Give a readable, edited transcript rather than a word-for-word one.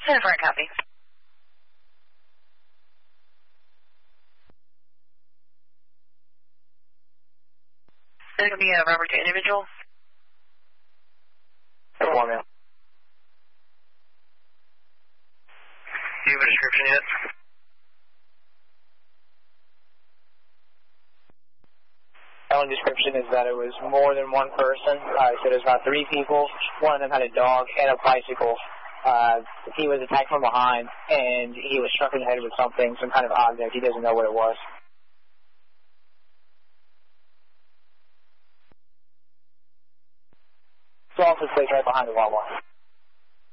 10 for a copy. Is it going to be a robbery to individual? No more, ma'am. Do you have a description yet? The only description is that it was more than one person. He said it was about 3 people. One of them had a dog and a bicycle. He was attacked from behind, and he was struck in the head with something, some kind of object. He doesn't know what it was. So office place right behind the wall.